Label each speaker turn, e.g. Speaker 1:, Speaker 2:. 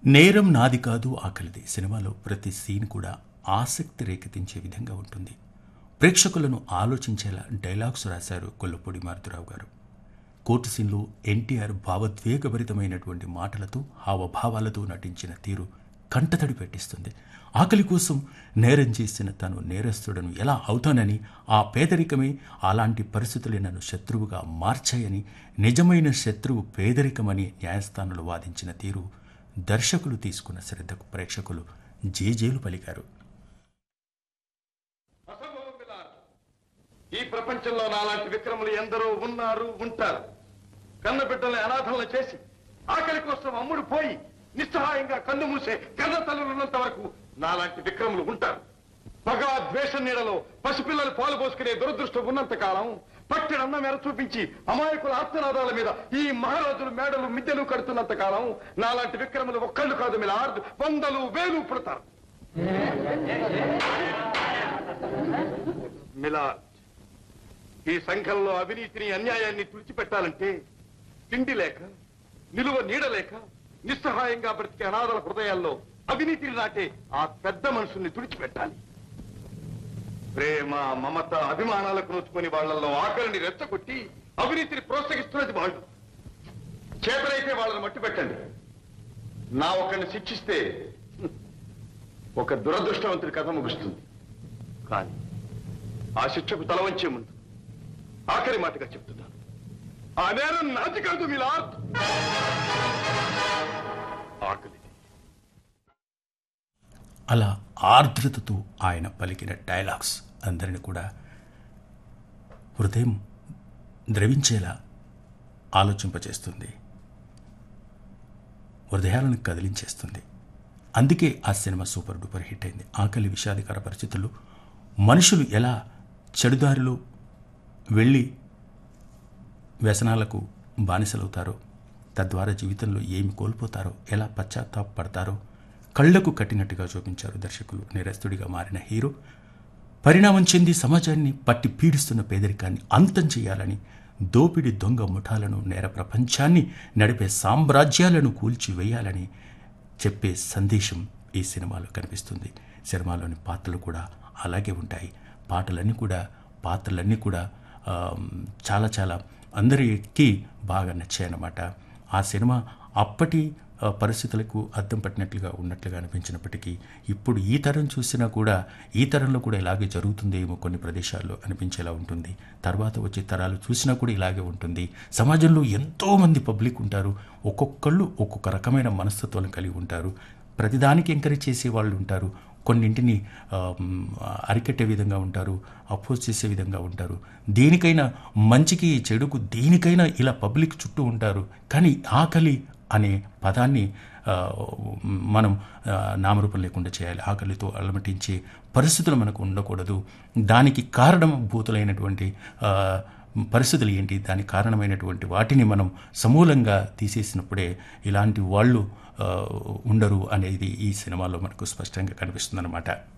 Speaker 1: నేరం నాది కాదు ఆకలిది సినిమాలో ప్రతి సీన్ కూడా ఆసక్తి రేకెత్తించే విధంగా ఉంటుంది. ప్రేక్షకులను ఆలోచించేలా డైలాగ్స్ రాశారు కొల్లపూడి మారుతిరావు గారు. కోర్టు సీన్లో ఎన్టీఆర్ భావోద్వేగభరితమైనటువంటి మాటలతో హావభావాలతో నటించిన తీరు కంటతడి పెట్టిస్తుంది. ఆకలి కోసం నేరం చేసిన తను నేరస్తుడను ఎలా అవుతానని, ఆ పేదరికమే అలాంటి పరిస్థితులే నన్ను శత్రువుగా మార్చాయని, నిజమైన శత్రువు పేదరికమని న్యాయస్థానంలో వాదించిన తీరు దర్శకులు తీసుకున్న శ్రద్ధకు ప్రేక్షకులు జేజేలు పలికారు.
Speaker 2: ఈ ప్రపంచంలో నాలాంటి విక్రములు ఎందరో ఉన్నారు, ఉంటారు. కన్నబిడ్డల్ని అనాథలను చేసి ఆకలి కోసం అమ్ముడు పోయి నిస్సహాయంగా కన్ను మూసే కన్న తల్లులున్నంత వరకు నాలాంటి విక్రములు ఉంటారు. పగ ద్వేషం నీడలో పసిపిల్లలు పాలు పోసుకునే దురదృష్టం ఉన్నంత కాలం పట్టెడన్న మేర చూపించి అమాయకుల ఆత్మనాదాల మీద ఈ మహారాజులు మేడలు మిద్దెలు కడుతున్నంత కాలం నాలాంటి విక్రములు ఒక్కళ్ళు కాదు మిలార్డ్, వందలు వేలు పుడతారు. మిలార్డ్, ఈ సంఘంలో అవినీతిని అన్యాయాన్ని తుడిచిపెట్టాలంటే తిండి లేక, నిలువ నీడలేక, నిస్సహాయంగా బ్రతికే అనాథల హృదయాల్లో అవినీతిని నాటే ఆ పెద్ద మనుషుల్ని తుడిచిపెట్టాలి. ప్రేమ, మమత, అభిమానాలకు నోచుకుని వాళ్లలో ఆకలిని రెచ్చగొట్టి అవినీతిని ప్రోత్సహిస్తున్నది వాళ్ళు. చేతనైతే వాళ్ళని మట్టి పెట్టండి. నా ఒక్కడిని శిక్షిస్తే ఒక దురదృష్టవంతుడి కథ ముగుస్తుంది. కానీ ఆ శిక్షకు తల వంచే ముందు ఆఖరి మాటగా చెప్తున్నాను, ఆ నేరం నాది కాదు మిలార్డ్, ఆకలి.
Speaker 1: అలా ఆర్ద్రతతో ఆయన పలికిన డైలాగ్స్ అందరిని కూడా హృదయం ద్రవించేలా ఆలోచింపచేస్తుంది, హృదయాలను కదిలించేస్తుంది. అందుకే ఆ సినిమా సూపర్ డూపర్ హిట్ అయింది. ఆకలి విషాదకర పరిస్థితుల్లో మనుషులు ఎలా చెడుదారిలో వెళ్ళి వ్యసనాలకు బానిసలవుతారో, తద్వారా జీవితంలో ఏమి కోల్పోతారో, ఎలా పశ్చాత్తాపడతారో కళ్లకు కట్టినట్టుగా చూపించారు దర్శకులు. నేరస్తుడిగా మారిన హీరో పరిణామం చెంది సమాజాన్ని పట్టి పీడిస్తున్న పేదరికాన్ని అంతం చేయాలని, దోపిడి దొంగ ముఠాలను, నేర ప్రపంచాన్ని నడిపే సామ్రాజ్యాలను కూల్చివేయాలని చెప్పే సందేశం ఈ సినిమాలో కనిపిస్తుంది. సినిమాలోని పాత్రలు కూడా అలాగే ఉంటాయి. పాత్రలన్నీ కూడా చాలా చాలా అందరికీ బాగా నచ్చాయన్నమాట. ఆ సినిమా అప్పటి పరిస్థితులకు అద్దం పట్టినట్లుగా ఉన్నట్లుగా అనిపించినప్పటికీ ఇప్పుడు ఈ తరం చూసినా కూడా ఈ తరంలో కూడా ఇలాగే జరుగుతుందేమో కొన్ని ప్రదేశాల్లో అనిపించేలా ఉంటుంది. తర్వాత వచ్చే తరాలు చూసినా కూడా ఇలాగే ఉంటుంది. సమాజంలో ఎంతోమంది పబ్లిక్ ఉంటారు, ఒక్కొక్కళ్ళు ఒక్కొక్క రకమైన మనస్తత్వాలను కలిగి ఉంటారు. ప్రతిదానికి ఎంకరేజ్ చేసే వాళ్ళు ఉంటారు, కొన్నింటిని అరికట్టే విధంగా ఉంటారు, అపోజ్ చేసే విధంగా ఉంటారు. దేనికైనా మంచికి చెడుకు దేనికైనా ఇలా పబ్లిక్ చుట్టూ ఉంటారు. కానీ ఆకలి అనే పదాన్ని మనం నామరూపం లేకుండా చేయాలి. ఆకలితో అలమటించే పరిస్థితులు మనకు ఉండకూడదు. దానికి కారణభూతులైనటువంటి పరిస్థితులు ఏంటి, దానికి కారణమైనటువంటి వాటిని మనం సమూలంగా తీసేసినప్పుడే ఇలాంటి వాళ్ళు ఉండరు అనేది ఈ సినిమాలో మనకు స్పష్టంగా కనిపిస్తుందన్నమాట.